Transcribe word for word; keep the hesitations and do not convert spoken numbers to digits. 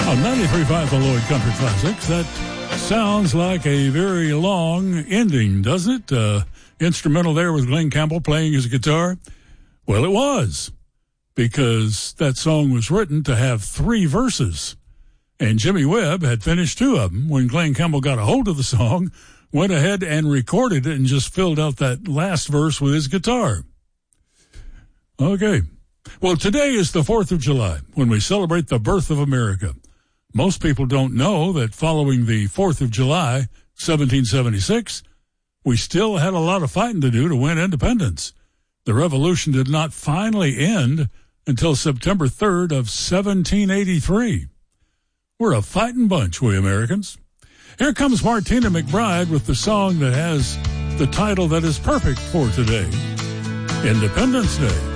On ninety-three point five, the Lloyd Country Classics. That sounds like a very long ending, doesn't it? Uh, instrumental there with Glen Campbell playing his guitar. Well, it was, because that song was written to have three verses. And Jimmy Webb had finished two of them. When Glen Campbell got a hold of the song, went ahead and recorded it and just filled out that last verse with his guitar. Okay. Well, today is the fourth of July, when we celebrate the birth of America. Most people don't know that following the fourth of July, seventeen seventy-six, we still had a lot of fighting to do to win independence. The revolution did not finally end until September third of seventeen eighty-three. We're a fighting bunch, we Americans. Here comes Martina McBride with the song that has the title that is perfect for today, Independence Day.